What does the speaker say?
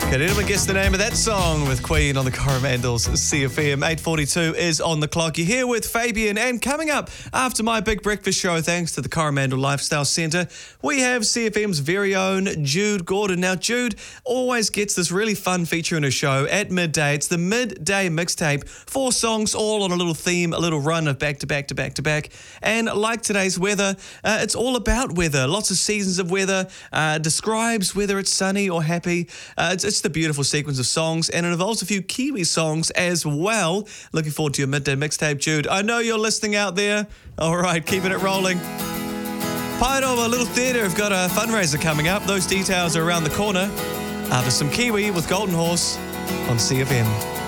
Can anyone guess the name of that song with Queen on the Coromandels? CFM 8:42 is on the clock. You're here with Fabian, and coming up after my big breakfast show, thanks to the Coromandel Lifestyle Centre, we have CFM's very own Jude Gordon. Now, Jude always gets this really fun feature in her show at midday. It's the midday mixtape, 4 songs all on a little theme, a little run of back to back to back to back. And like today's weather, it's all about weather. Lots of seasons of weather, describes whether it's sunny or happy. It's the beautiful sequence of songs, and it involves a few Kiwi songs as well. Looking forward to your midday mixtape, Jude. I know you're listening out there. All right, keeping it rolling. Paeroa Little Theatre have got a fundraiser coming up. Those details are around the corner. After some Kiwi with Golden Horse on CFM.